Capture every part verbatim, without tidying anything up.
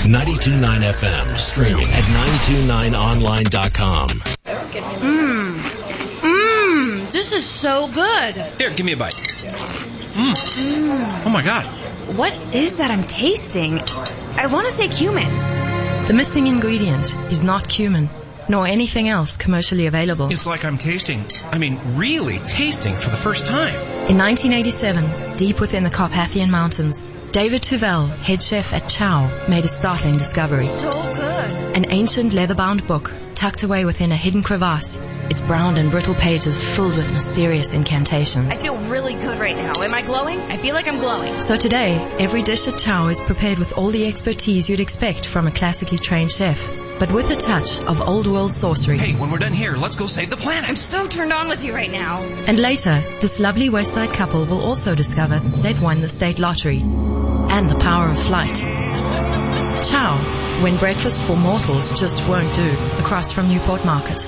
ninety-two point nine F M, streaming at nine two nine online dot com. Mmm. Mmm. This is so good. Here, give me a bite. Mmm. Mm. Oh my God. What is that I'm tasting? I want to say cumin. The missing ingredient is not cumin, nor anything else commercially available. It's like I'm tasting, I mean, really tasting for the first time. In nineteen eighty-seven, deep within the Carpathian Mountains, David Tuvell, head chef at Chow, made a startling discovery. So good. An ancient leather-bound book tucked away within a hidden crevasse, its brown and brittle pages filled with mysterious incantations. I feel really good right now. Am I glowing? I feel like I'm glowing. So today, every dish at Chow is prepared with all the expertise you'd expect from a classically trained chef, but with a touch of old-world sorcery. Hey, when we're done here, let's go save the planet. I'm so turned on with you right now. And later, this lovely West Side couple will also discover they've won the state lottery and the power of flight. Chow, when breakfast for mortals just won't do, across from Newport Market.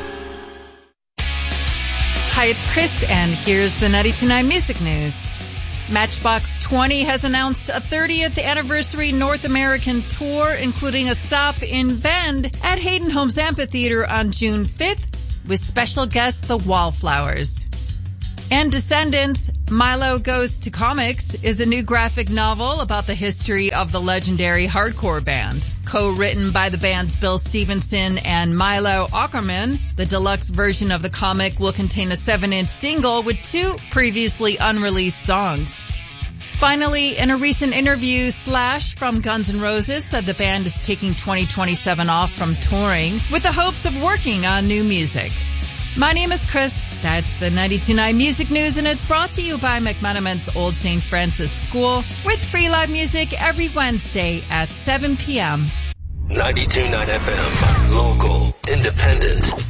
Hi, it's Chris, and here's the ninety-two point nine Music News. Matchbox twenty has announced a thirtieth anniversary North American tour, including a stop in Bend at Hayden Homes Amphitheater on June fifth, with special guest The Wallflowers. And Descendants, Milo Goes to Comics is a new graphic novel about the history of the legendary hardcore band. Co-written by the band's Bill Stevenson and Milo Ackerman, the deluxe version of the comic will contain a seven-inch single with two previously unreleased songs. Finally, in a recent interview, Slash from Guns N' Roses said the band is taking twenty twenty-seven off from touring with the hopes of working on new music. My name is Chris. That's the ninety-two point nine Music News, and it's brought to you by McMenamin's Old Saint Francis School with free live music every Wednesday at seven p.m. ninety-two point nine F M, Lowell.